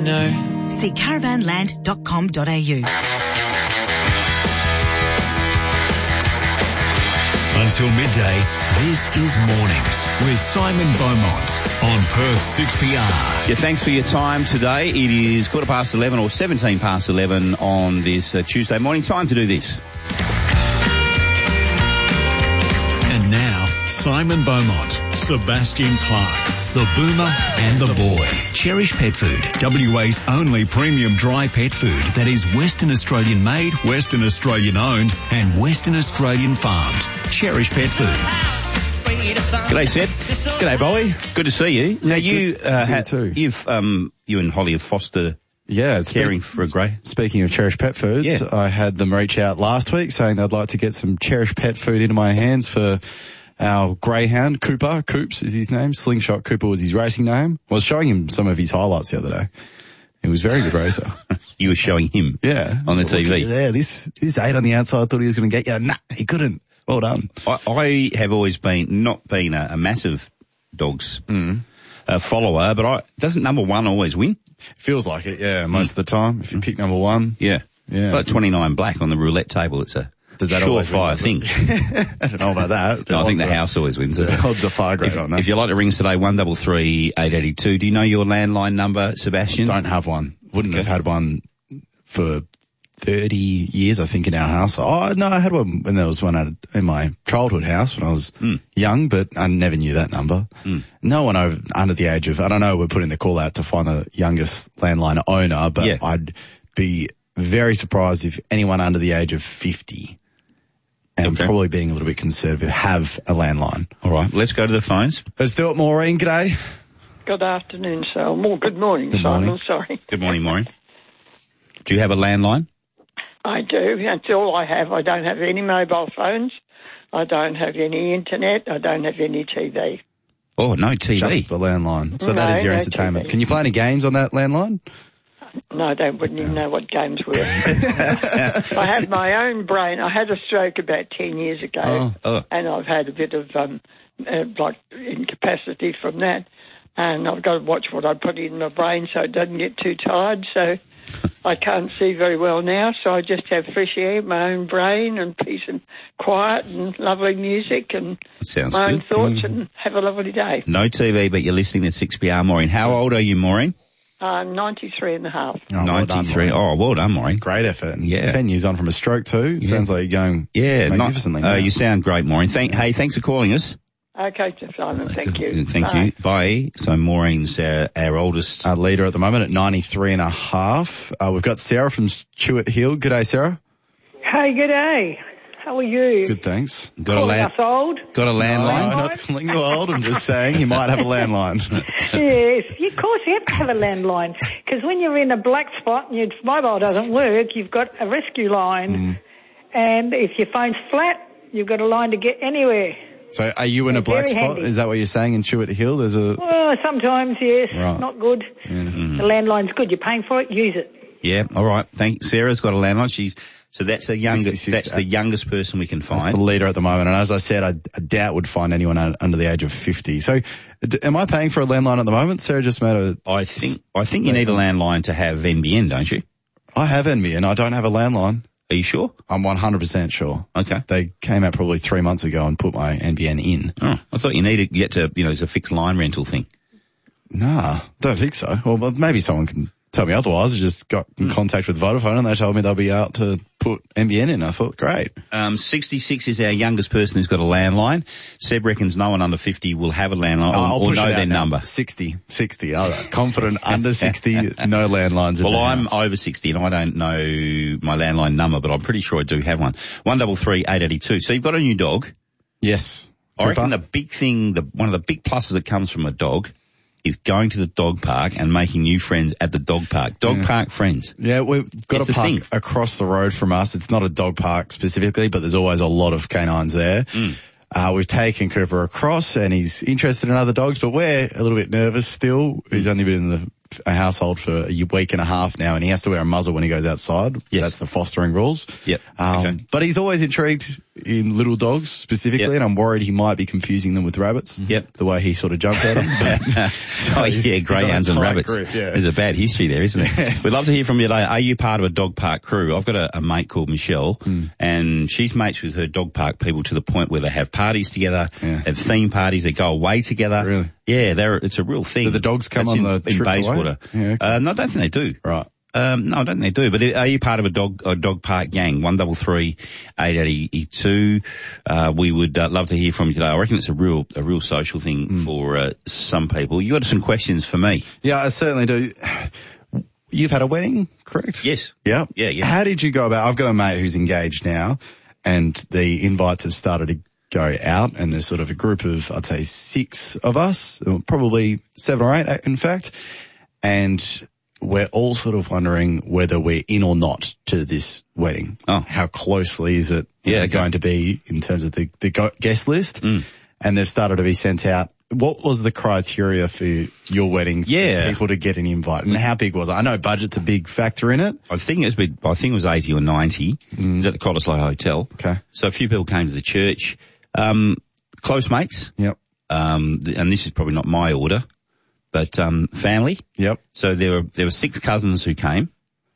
know. See caravanland.com.au. Until midday, this is Mornings with Simon Beaumont on Perth 6PR. Yeah, thanks for your time today. It is 11:15 or 17 past 11 on this Tuesday morning. Time to do this. And now, Simon Beaumont, Sebastian Clark, the Boomer and the Boy. Cherish Pet Food, WA's only premium dry pet food that is Western Australian made, Western Australian owned and Western Australian farmed. Cherish Pet Food. G'day, Seb. G'day, Bolly. Good to see you. Now you too. you and Holly have fostered caring for a grey. Speaking of Cherish Pet Foods, I had them reach out last week saying they'd like to get some Cherish Pet Food into my hands for our greyhound, Cooper. Coops is his name. Slingshot Cooper was his racing name. I was showing him some of his highlights the other day. He was a very good racer. You were showing him? Yeah. On the TV? Yeah, this 8 on the outside, I thought he was going to get you. Nah, he couldn't. Well done. I have always not been a massive dogs follower, but doesn't number one always win? Feels like it, yeah, most of the time. If you pick number one. Yeah. Like 29 black on the roulette table, it's a surefire thing. I don't know about that. No, I think the house always wins. The odds are far greater on that. If you'd like to ring us today, 133 882. Do you know your landline number, Sebastian? Don't have one. Wouldn't have had one for 30 years, I think, in our house. Oh, no, I had one when there was one in my childhood house when I was young, but I never knew that number. No one under the age of, I don't know, we're putting the call out to find the youngest landline owner, but I'd be very surprised if anyone under the age of 50 and probably being a little bit conservative have a landline. All right, let's go to the phones. Let's do it, Maureen. G'day. Good afternoon, Sal. Good morning, Simon. Sorry. Good morning, Maureen. Do you have a landline? I do. That's all I have. I don't have any mobile phones. I don't have any internet. I don't have any TV. Oh, no TV. Just the landline. So that is your entertainment. TV. Can you play any games on that landline? No, they wouldn't even know what games were. I have my own brain. I had a stroke about 10 years ago, and I've had a bit of incapacity from that. And I've got to watch what I put in my brain so it doesn't get too tired. So I can't see very well now. So I just have fresh air, my own brain, and peace and quiet and lovely music and my own thoughts and have a lovely day. No TV, but you're listening to 6PR, Maureen. How old are you, Maureen? I'm 93 and a half. 93. Well done, Maureen. Great effort. And 10 years on from a stroke too. Sounds like you're going magnificently now. You sound great, Maureen. Thanks for calling us. Okay, Simon. Thank you. Thank you. Bye. So Maureen's our oldest leader at the moment at 93 and a half. We've got Sarah from Stuart Hill. G'day, Sarah. Hey, g'day. How are you? Good, thanks. Got us old? Got a landline? No, not calling you old. I'm just saying you might have a landline. Yes, of course you have to have a landline. Because when you're in a black spot and your mobile doesn't work, you've got a rescue line. And if your phone's flat, you've got a line to get anywhere. So are you in a black spot? Handy. Is that what you're saying in Stuart Hill? Well, sometimes, yes. Right. Not good. Yeah. The landline's good. You're paying for it, use it. Yeah, all right. Sarah's got a landline. So that's the youngest person we can find. That's the leader at the moment. And as I said, I doubt would find anyone under the age of 50. So am I paying for a landline at the moment? Sarah just made a... I think you need a landline to have NBN, don't you? I have NBN. I don't have a landline. Are you sure? I'm 100% sure. Okay. They came out probably 3 months ago and put my NBN in. Oh, I thought you needed to get to, it's a fixed line rental thing. Nah, don't think so. Well, maybe someone can tell me otherwise. I just got in contact with Vodafone and they told me they'll be out to put NBN in. I thought, great. 66 is our youngest person who's got a landline. Seb reckons no one under 50 will have a landline or know their number. 60. Confident under 60, no landlines. Well, I'm over 60 and I don't know my landline number, but I'm pretty sure I do have one. 133 882. So you've got a new dog? Yes. I reckon the big thing, one of the big pluses that comes from a dog is going to the dog park and making new friends at the dog park. Dog park friends. Yeah, we've got a park across the road from us. It's not a dog park specifically, but there's always a lot of canines there. We've taken Cooper across and he's interested in other dogs, but we're a little bit nervous still. He's only been in a household for a week and a half now, and he has to wear a muzzle when he goes outside. Yes. That's the fostering rules. Yep. Okay. But he's always intrigued in little dogs specifically, and I'm worried he might be confusing them with rabbits. Yep. The way he sort of jumped at them. Greyhounds and rabbits. Group, yeah. There's a bad history there, isn't there? Yes. We'd love to hear from you today. Are you part of a dog park crew? I've got a mate called Michelle, and she's mates with her dog park people to the point where they have parties together, have theme parties, they go away together. Really? Yeah, it's a real thing. Do the dogs come on the in trip Bayswater? away? Yeah, okay. No, I don't think they do. Right. No, I don't think they do. But are you part of a dog park gang? 133 882. We would love to hear from you today. I reckon it's a real social thing for some people. You got some questions for me? Yeah, I certainly do. You've had a wedding, correct? Yes. Yeah. Yeah. How did you go about? I've got a mate who's engaged now, and the invites have started to go out, and there's sort of a group of, I'd say, 6 of us, or probably 7 or 8, in fact, and we're all sort of wondering whether we're in or not to this wedding. Oh. How closely is it going to be in terms of the guest list? And they've started to be sent out. What was the criteria for your wedding for people to get an invite, and how big was it? I know budget's a big factor in it. I think it was 80 or 90. It was at the Cottesloe Hotel. Okay. So a few people came to the church. Close mates. Yep. And this is probably not my order, but family. Yep. So there were 6 cousins who came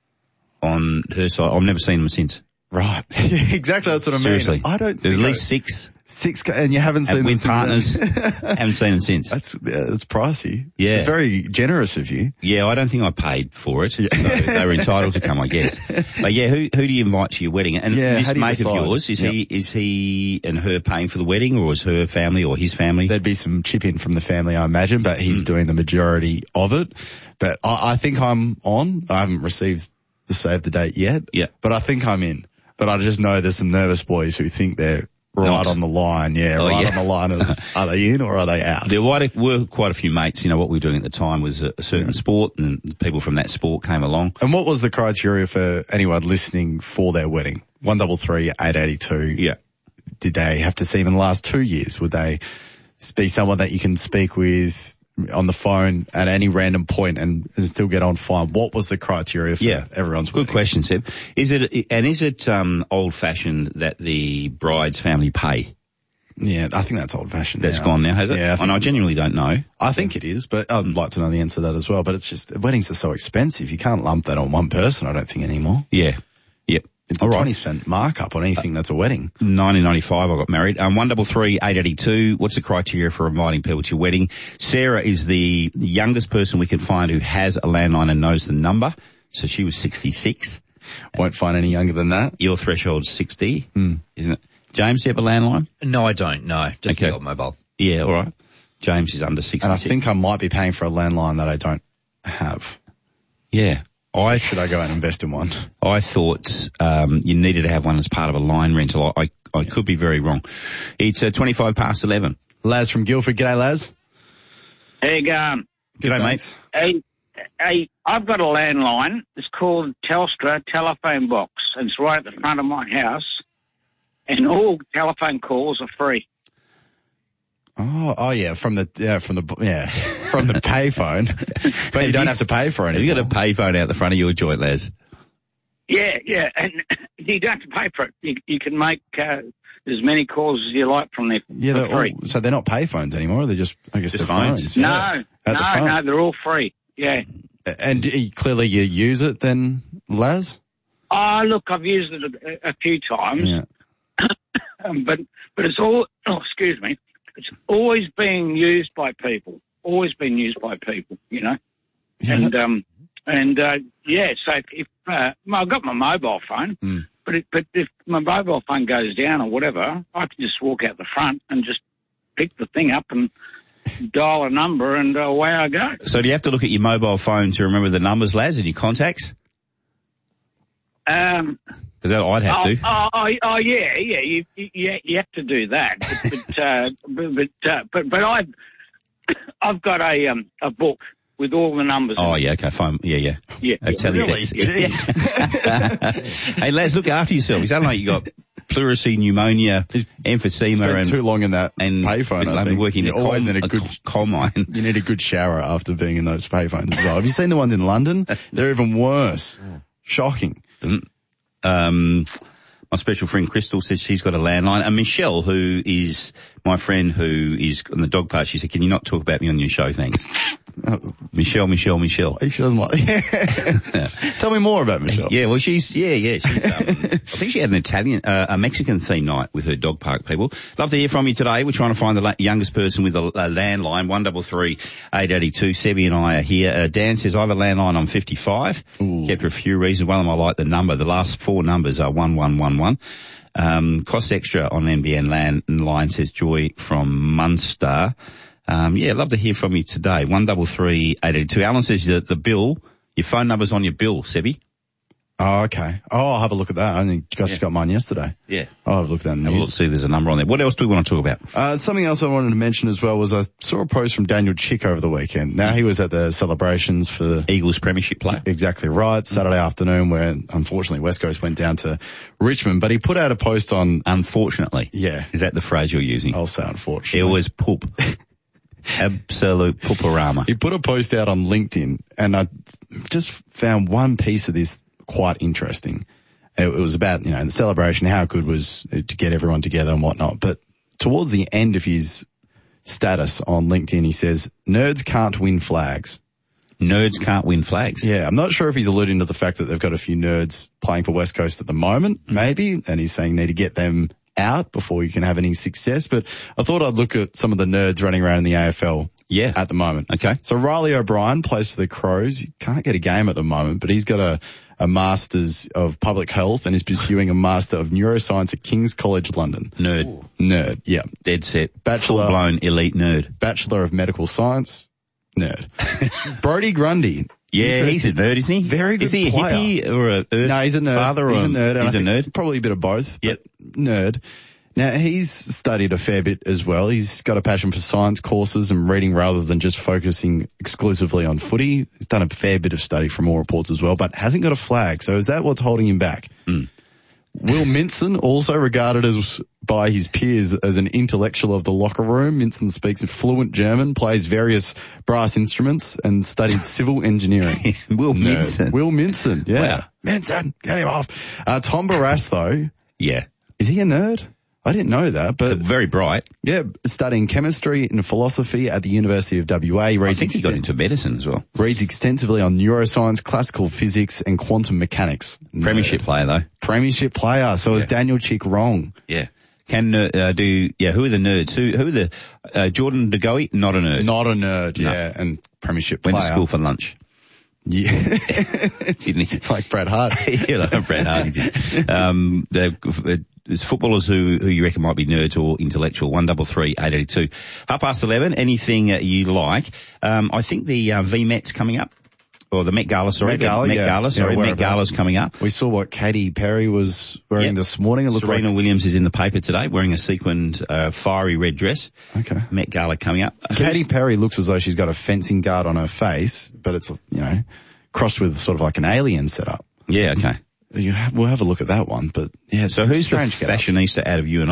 on her side. I've never seen them since. Right. Exactly. That's what I mean. Seriously. I don't. There's at least 6. 6, and you haven't seen them with since partners. then. Haven't seen them since. That's pricey. Yeah. It's very generous of you. Yeah, I don't think I paid for it. So they were entitled to come, I guess. But yeah, who do you invite to your wedding? And this mate of yours, is he and her paying for the wedding, or is her family or his family? There'd be some chip in from the family, I imagine, but he's doing the majority of it. But I think I'm on. I haven't received the save the date yet. Yeah. But I think I'm in. But I just know there's some nervous boys who think they're right on the line. Yeah, on the line of, are they in or are they out? There were quite a few mates. You know, what we were doing at the time was a certain sport, and people from that sport came along. And what was the criteria for anyone listening for their wedding? 133 882. Yeah. Did they have to see him in the last 2 years? Would they be someone that you can speak with on the phone at any random point and still get on fine? What was the criteria for everyone's wedding? Good question, Seb. Is it old fashioned that the bride's family pay? Yeah, I think that's old fashioned. That's gone now, has it? Yeah. I genuinely don't know. I think it is, but I'd like to know the answer to that as well. But it's just, weddings are so expensive. You can't lump that on one person, I don't think, anymore. Yeah. Yep. It's a 20% markup on anything that's a wedding. 1995 I got married. 133 882. What's the criteria for inviting people to your wedding? Sarah is the youngest person we can find who has a landline and knows the number. So she was 66. Won't find any younger than that. Your threshold's 60, isn't it? James, do you have a landline? No, I don't. No, just the old mobile. Yeah, all right. James is under 66. And I think I might be paying for a landline that I don't have. Yeah. Should I go and invest in one? I thought you needed to have one as part of a line rental. I could be very wrong. It's 25 past 11. Laz from Guildford. G'day, Laz. How you going? G'day, mate. Hey, I've got a landline. It's called Telstra Telephone Box. It's right at the front of my house, and all telephone calls are free. Oh yeah, from the payphone. But you don't have to pay for it. Have you got a payphone out the front of your joint, Les? Yeah, and you don't have to pay for it. You can make as many calls as you like from there for free. So they're not payphones anymore. They're just, I guess, just they're phones. No, they're all free. Yeah. And clearly you use it then, Laz? Oh, look, I've used it a few times. Yeah. but it's all. Oh, excuse me. It's always being used by people. Always been used by people, you know. Yeah. So if I've got my mobile phone, but if my mobile phone goes down or whatever, I can just walk out the front and just pick the thing up and dial a number, and away I go. So do you have to look at your mobile phone to remember the numbers, Laz, and your contacts? Because I'd have to. Yeah. You have to do that. But I've got a book with all the numbers. Oh yeah, okay, fine. Yeah. Yeah. I tell you really? that. Hey, Laz, look after yourself. You sound like you got pleurisy, pneumonia, emphysema, Spent and too long in that payphone. I've been working in always need a good coal mine. You need a good shower after being in those payphones as well. Have you seen the ones in London? They're even worse. Shocking. My special friend Crystal says she's got a landline. And Michelle, who is my friend who is on the dog park, she said, can you not talk about me on your show, thanks? Michelle. She doesn't like. Tell me more about Michelle. Yeah, well, she's. I think she had an Italian, a Mexican theme night with her dog park people. Love to hear from you today. We're trying to find the youngest person with a landline, 133-882. Sebi and I are here. Dan says, I have a landline, I'm 55. Ooh. Kept for a few reasons. One of them, I like the number. The last four numbers are 1111. Cost extra on NBN landline, says Joy from Munster. Love to hear from you today. 133-882. Alan says that the bill, your phone number's on your bill, Sebi. Oh, okay. Oh, I'll have a look at that. I think just got mine yesterday. Yeah. I'll have a look at that in the news. Have a look, see if there's a number on there. What else do we want to talk about? Something else I wanted to mention as well was I saw a post from Daniel Chick over the weekend. Now, he was at the celebrations for Eagles premiership play. Exactly right. Saturday afternoon, where unfortunately West Coast went down to Richmond, but he put out a post on... Unfortunately. Yeah. Is that the phrase you're using? I'll say unfortunately. It was poop. Absolute pooperama. He put a post out on LinkedIn, and I just found one piece of this quite interesting. It was about, the celebration, how good was it to get everyone together and whatnot. But towards the end of his status on LinkedIn, he says, nerds can't win flags. Nerds can't win flags? Yeah, I'm not sure if he's alluding to the fact that they've got a few nerds playing for West Coast at the moment, maybe, and he's saying need to get them out before you can have any success. But I thought I'd look at some of the nerds running around in the AFL at the moment. Okay. So Riley O'Brien plays for the Crows. He can't get a game at the moment, but he's got a Master's of Public Health and is pursuing a Master of Neuroscience at King's College London. Nerd, yeah. Dead set. Bachelor. Full-blown elite nerd. Bachelor of Medical Science. Nerd. Brody Grundy. Yeah, he's a nerd, isn't he? Very good player. Is he a hippie or a earth No, he's a nerd. father? He's a nerd. He's a nerd? Probably a bit of both. Yep. Nerd. Now, he's studied a fair bit as well. He's got a passion for science courses and reading rather than just focusing exclusively on footy. He's done a fair bit of study from all reports as well, but hasn't got a flag. So is that what's holding him back? Will Minson, also regarded as by his peers as an intellectual of the locker room. Minson speaks fluent German, plays various brass instruments, and studied civil engineering. Will Minson, yeah. Wow. Minson, get him off. Tom Barrass, though. Yeah. Is he a nerd? I didn't know that, but... Very bright. Yeah, studying chemistry and philosophy at the University of WA. I think he got into medicine as well. Reads extensively on neuroscience, classical physics, and quantum mechanics. Premiership player, though. Premiership player. So is Daniel Chick wrong? Yeah. Can who are the nerds? Who are the Jordan De Goey? Not a nerd. Not a nerd, no. yeah. And premiership player. Went to school for lunch. Yeah. Didn't he? Like Brad Hart. Yeah, like Brad Hart, he did. There's footballers who you reckon might be nerds or intellectual. 133-882. 11:30. Anything you like. I think the VMET's coming up. Or the Met Gala, sorry. Met Gala's coming up. We saw what Katy Perry was wearing this morning. It looked Serena Williams is in the paper today wearing a sequined, fiery red dress. Okay. Met Gala coming up. Katy Perry looks as though she's got a fencing guard on her face, but it's, crossed with sort of like an alien setup. Yeah, okay. We'll have a look at that one, but yeah. So who's the fashionista out of you and